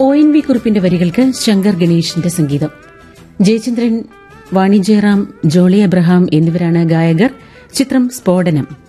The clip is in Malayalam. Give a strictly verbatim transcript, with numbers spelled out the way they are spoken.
ഒ എൻ വി കുറുപ്പിന്റെ വരികൾക്ക് ശങ്കർ ഗണേഷിന്റെ സംഗീതം. ജയചന്ദ്രൻ, വാണി ജയറാം, ജോളി അബ്രഹാം എന്നിവരാണ് ഗായകർ. ചിത്രം സ്ഫോടനം.